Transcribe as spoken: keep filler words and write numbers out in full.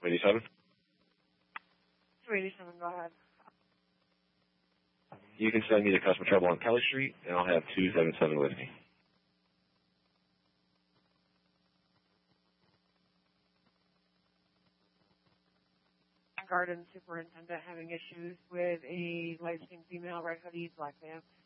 eighty-seven? two eighty-seven, go ahead. You can send me to customer trouble on Kelly Street, and I'll have two seventy-seven with me. Garden superintendent having issues with a light-skinned female, red hoodie, black van